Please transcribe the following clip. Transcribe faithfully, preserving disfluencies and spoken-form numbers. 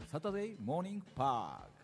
サタデーモーニングパーク。